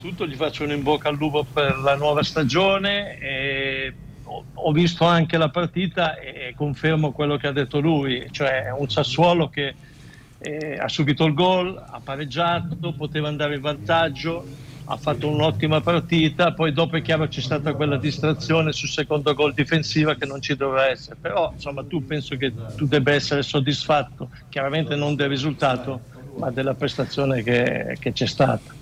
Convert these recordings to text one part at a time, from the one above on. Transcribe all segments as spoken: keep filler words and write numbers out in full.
Tutto gli faccio un in bocca al lupo per la nuova stagione e ho, ho visto anche la partita e confermo quello che ha detto lui, cioè è un Sassuolo che eh, ha subito il gol, ha pareggiato, poteva andare in vantaggio, ha fatto un'ottima partita, poi dopo è chiaro c'è stata quella distrazione sul secondo gol difensiva che non ci doveva essere, però insomma tu penso che tu debba essere soddisfatto, chiaramente non del risultato ma della prestazione che, che c'è stata.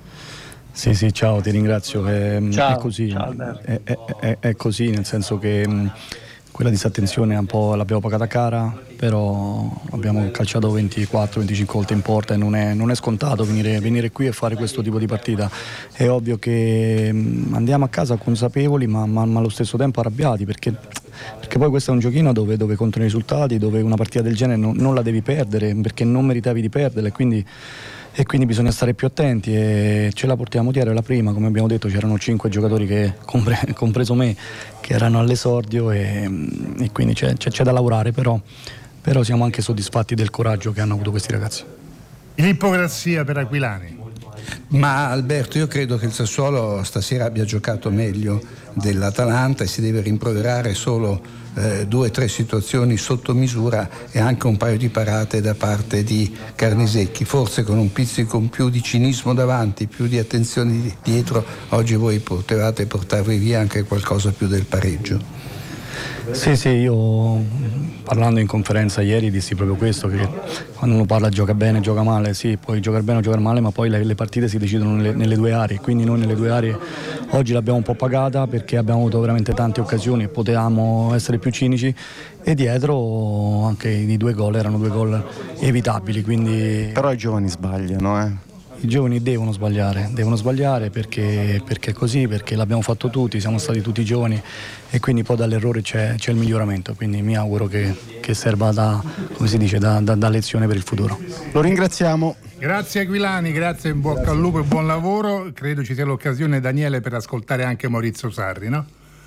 Sì, sì, ciao, ti ringrazio. È, Ciao, è così, ciao è, è, è, è così, nel senso che mh, quella disattenzione un po' l'abbiamo pagata cara, però abbiamo calciato ventiquattro venticinque volte in porta e non è, non è scontato venire, venire qui e fare questo tipo di partita. È ovvio che mh, andiamo a casa consapevoli ma, ma, ma allo stesso tempo arrabbiati, perché, perché poi questo è un giochino dove, dove contano i risultati, dove una partita del genere non, non la devi perdere, perché non meritavi di perderla, e quindi e quindi bisogna stare più attenti e ce la portiamo dietro. La prima, come abbiamo detto, c'erano cinque giocatori che, compre, compreso me, che erano all'esordio e, e quindi c'è, c'è, c'è da lavorare, però, però siamo anche soddisfatti del coraggio che hanno avuto questi ragazzi. L'ipocrisia per Aquilani. Ma Alberto, io credo che il Sassuolo stasera abbia giocato meglio dell'Atalanta e si deve rimproverare solo eh, due o tre situazioni sotto misura e anche un paio di parate da parte di Carnesecchi. Forse con un pizzico in più di cinismo davanti, più di attenzione dietro, oggi voi potevate portarvi via anche qualcosa più del pareggio. Sì, sì, io parlando in conferenza ieri dissi proprio questo, che quando uno parla gioca bene, gioca male, sì, puoi giocare bene o giocare male, ma poi le, le partite si decidono nelle, nelle due aree, quindi noi nelle due aree oggi l'abbiamo un po' pagata perché abbiamo avuto veramente tante occasioni e potevamo essere più cinici, e dietro anche i due gol erano due gol evitabili, quindi... Però i giovani sbagliano, eh? I giovani devono sbagliare, devono sbagliare perché, perché è così, perché l'abbiamo fatto tutti, siamo stati tutti giovani e quindi poi dall'errore c'è, c'è il miglioramento, quindi mi auguro che, che serva da, come si dice, da, da, da lezione per il futuro. Lo ringraziamo. Grazie Aquilani, grazie, in bocca al lupo e buon lavoro. Credo ci sia l'occasione, Daniele, per ascoltare anche Maurizio Sarri, no?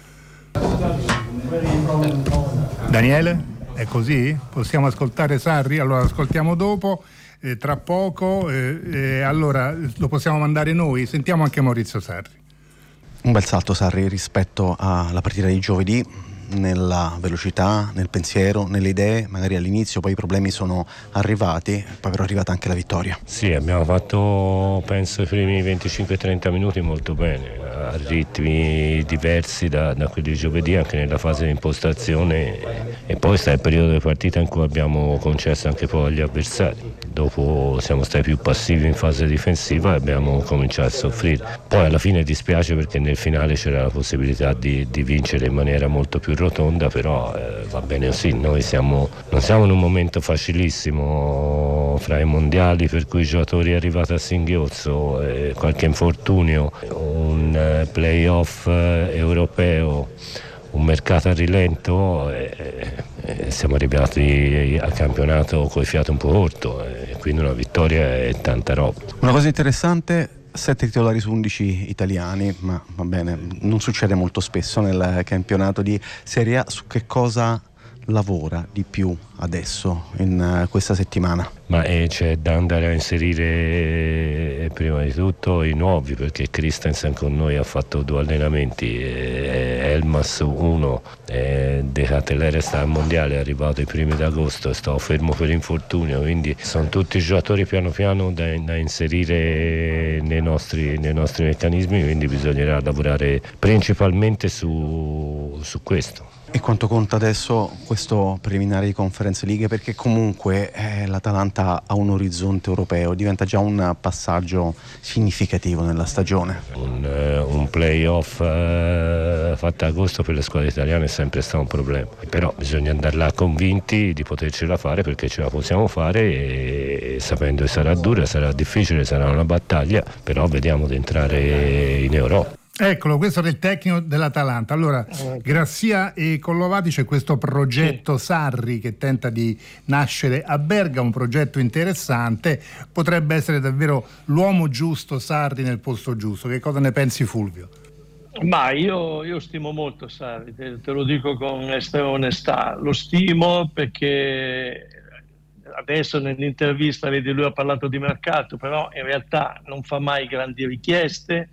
Daniele? È così? Possiamo ascoltare Sarri? Allora ascoltiamo dopo. Eh, tra poco, eh, eh, allora lo possiamo mandare noi. Sentiamo anche Maurizio Sarri. Un bel salto Sarri rispetto alla partita di giovedì, nella velocità, nel pensiero, nelle idee. Magari all'inizio poi i problemi sono arrivati, poi però è arrivata anche la vittoria. Sì, abbiamo fatto penso i primi venticinque trenta minuti molto bene, a ritmi diversi da, da quelli di giovedì anche nella fase di impostazione, e poi sta il periodo di partita in cui abbiamo concesso anche poi agli avversari. Dopo siamo stati più passivi in fase difensiva e abbiamo cominciato a soffrire. Poi alla fine dispiace perché nel finale c'era la possibilità di, di vincere in maniera molto più rotonda, però eh, va bene così. Noi siamo, non siamo in un momento facilissimo fra i mondiali, per cui i giocatori arrivati a singhiozzo, eh, qualche infortunio, un eh, playoff eh, europeo, un mercato a rilento, e, e siamo arrivati al campionato coi fiato un po' corto, e quindi una vittoria è tanta roba. Una cosa interessante: sette titolari su undici italiani, ma va bene, non succede molto spesso nel campionato di Serie A. Su che cosa lavora di più adesso in uh, questa settimana? Ma eh, c'è da andare a inserire prima di tutto i nuovi, perché Christensen con noi ha fatto due allenamenti, eh, Elmas uno, eh, De Catellere sta al mondiale, è arrivato i primi d'agosto, sto fermo per infortunio, quindi sono tutti giocatori piano piano da, da inserire nei nostri, nei nostri meccanismi, quindi bisognerà lavorare principalmente su, su questo. E quanto conta adesso questo preliminare di Conference League? Perché comunque eh, l'Atalanta ha un orizzonte europeo, diventa già un passaggio significativo nella stagione. Un, uh, un playoff uh, fatto a agosto per le squadre italiane è sempre stato un problema, però bisogna andare là convinti di potercela fare, perché ce la possiamo fare, e, e sapendo che sarà dura, sarà difficile, sarà una battaglia, però vediamo di entrare in Europa. Eccolo, questo era il tecnico dell'Atalanta. Allora, Grassia e Collovati, c'è questo progetto Sarri che tenta di nascere a Bergamo, un progetto interessante. Potrebbe essere davvero l'uomo giusto Sarri nel posto giusto. Che cosa ne pensi, Fulvio? Ma io, io stimo molto Sarri, te, te lo dico con estrema onestà. Lo stimo perché adesso nell'intervista vedi lui ha parlato di mercato, però in realtà non fa mai grandi richieste,